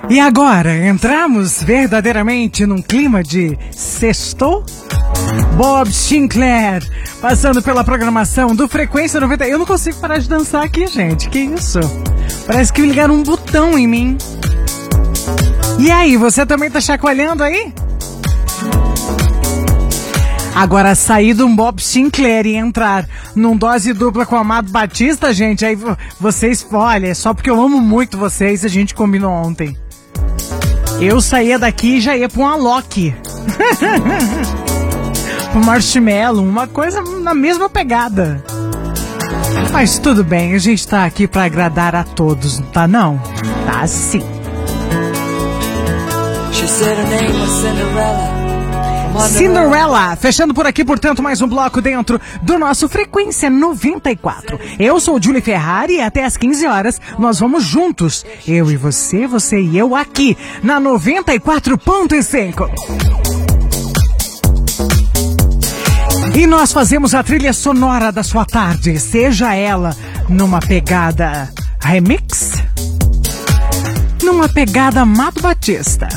E agora, entramos verdadeiramente num clima de sextou? Bob Sinclair, passando pela programação do Frequência 90. Eu não consigo parar de dançar aqui, gente. Que isso? Parece que ligaram um botão em mim. E aí, você também tá chacoalhando aí? Agora, sair de um Bob Sinclair e entrar num dose dupla com o Amado Batista, gente, aí vocês, olha, só porque eu amo muito vocês, a gente combinou ontem. Eu saía daqui e já ia pra um Alok. Pro Marshmello, uma coisa na mesma pegada. Mas tudo bem, a gente tá aqui pra agradar a todos, não tá não? Tá sim. She said her name was Cinderella, fechando por aqui, portanto, mais um bloco dentro do nosso Frequência 94. Eu sou Julie Ferrari e até às 15 horas nós vamos juntos. Eu e você, você e eu aqui na 94.5. E nós fazemos a trilha sonora da sua tarde, seja ela numa pegada remix, numa pegada Amado Batista,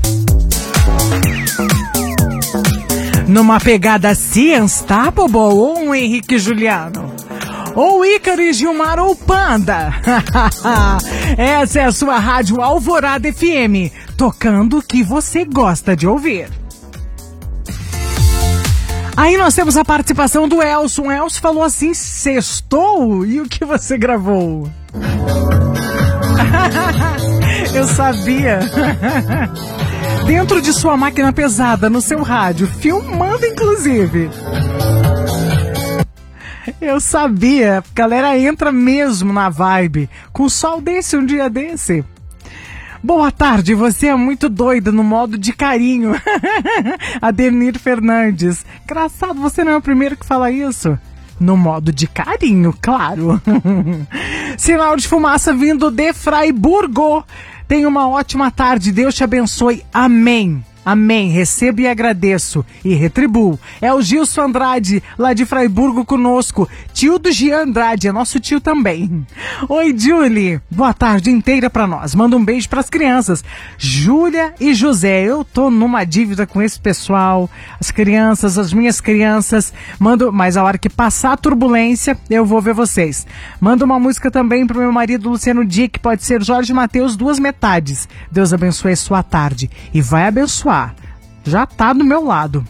numa pegada Cian Unstoppable ou um Henrique Juliano, ou Ícaro e Gilmar ou Panda. Essa é a sua rádio Alvorada FM, tocando o que você gosta de ouvir. Aí nós temos a participação do Elson. O Elson falou assim, sextou? E o que você gravou? Eu sabia. Dentro de sua máquina pesada, no seu rádio, filmando inclusive. Eu sabia, a galera entra mesmo na vibe, com sol desse, um dia desse. Boa tarde, você é muito doida no modo de carinho. Adenir Fernandes. Engraçado, você não é o primeiro que fala isso. No modo de carinho, claro. Sinal de fumaça vindo de Fraiburgo. Tenha uma ótima tarde, Deus te abençoe, amém. Amém, recebo e agradeço e retribuo. É o Gilson Andrade, lá de Fraiburgo conosco. Tio do Gian Andrade, é nosso tio também. Oi, Julie, boa tarde inteira pra nós. Manda um beijo pras crianças, Júlia e José. Eu tô numa dívida com esse pessoal, as crianças, as minhas crianças. Mando, mas a hora que passar a turbulência, eu vou ver vocês. Manda uma música também pro meu marido Luciano Dick, pode ser Jorge Mateus, duas metades. Deus abençoe a sua tarde e vai abençoar. Já tá do meu lado.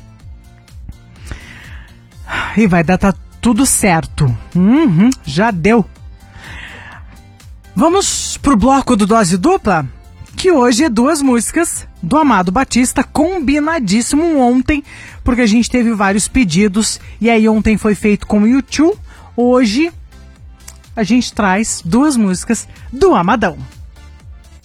E vai dar tudo certo. Já deu. Vamos pro bloco do Dose Dupla, que hoje é duas músicas do Amado Batista, combinadíssimo ontem, porque a gente teve vários pedidos, e aí ontem foi feito com o YouTube, hoje a gente traz duas músicas do Amadão.